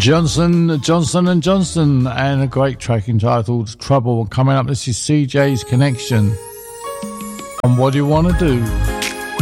Johnson and Johnson, and a great track entitled Trouble. Coming up, this is CJ's Connection. And what do you want to do?